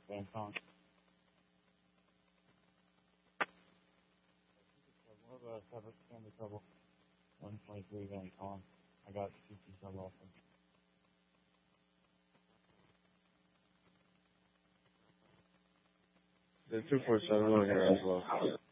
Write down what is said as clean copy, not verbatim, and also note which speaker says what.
Speaker 1: Van Kong. We'll have a camera trouble. 123 Van Kong. I got 50 sub off him.
Speaker 2: The 247 over here as well.